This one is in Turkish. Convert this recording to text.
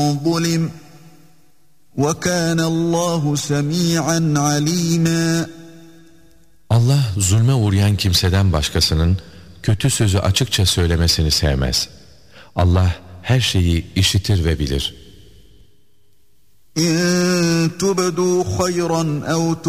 ظُلِمَ وَكَانَ اللّٰهُ سَمِيعًا عَلِيمًا. Allah zulme uğrayan kimseden başkasının kötü sözü açıkça söylemesini sevmez. Allah her şeyi işitir ve bilir. İn tubdu hayran ev